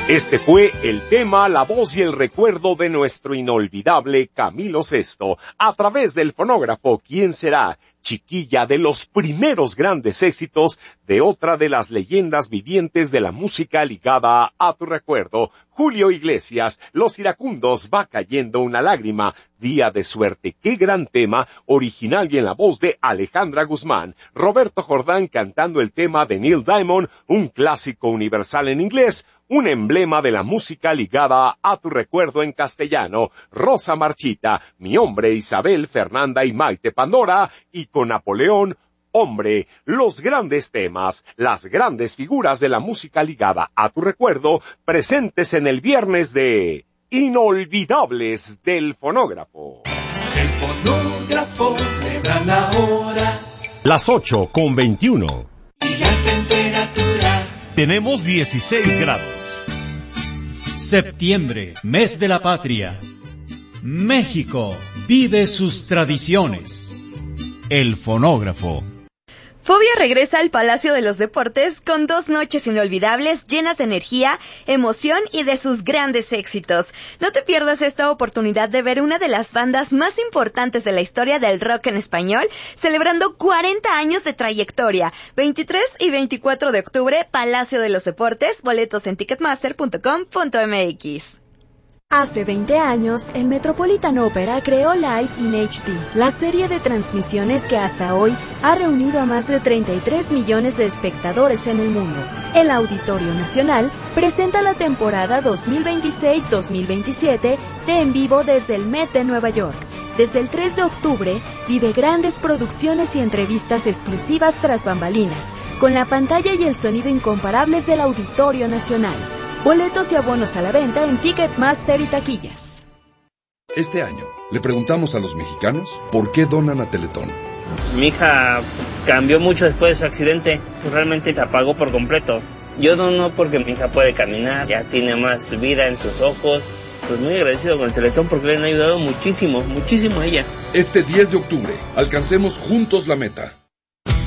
Este fue el tema, la voz y el recuerdo de nuestro inolvidable Camilo Sesto, a través del fonógrafo ¿Quién será? Chiquilla, de los primeros grandes éxitos de otra de las leyendas vivientes de la música ligada a tu recuerdo, Julio Iglesias, Los Iracundos, Va cayendo una lágrima, Día de suerte. Qué gran tema, original y en la voz de Alejandra Guzmán. Roberto Jordán cantando el tema de Neil Diamond, un clásico universal en inglés, un emblema de la música ligada a tu recuerdo en castellano. Rosa Marchita, Mi hombre, Isabel, Fernanda y Maite Pandora, y con Napoleón, Hombre. Los grandes temas, las grandes figuras de la música ligada a tu recuerdo, presentes en el viernes de Inolvidables del Fonógrafo. El fonógrafo le da la hora. Las 8:21. Y la temperatura. Tenemos 16 grados. Septiembre, mes de la patria. México vive sus tradiciones. El fonógrafo. Fobia regresa al Palacio de los Deportes con 2 noches inolvidables llenas de energía, emoción y de sus grandes éxitos. No te pierdas esta oportunidad de ver una de las bandas más importantes de la historia del rock en español, celebrando 40 años de trayectoria. 23 y 24 de octubre, Palacio de los Deportes, boletos en ticketmaster.com.mx. Hace 20 años, el Metropolitan Opera creó Live in HD, la serie de transmisiones que hasta hoy ha reunido a más de 33 millones de espectadores en el mundo. El Auditorio Nacional presenta la temporada 2026-2027 de En Vivo desde el Met de Nueva York. Desde el 3 de octubre, vive grandes producciones y entrevistas exclusivas tras bambalinas, con la pantalla y el sonido incomparables del Auditorio Nacional. Boletos y abonos a la venta en Ticketmaster y taquillas. Este año le preguntamos a los mexicanos por qué donan a Teletón. Mi hija cambió mucho después de su accidente, realmente se apagó por completo. Yo dono porque mi hija puede caminar, ya tiene más vida en sus ojos. Pues muy agradecido con el Teletón porque le han ayudado muchísimo, muchísimo a ella. Este 10 de octubre, alcancemos juntos la meta.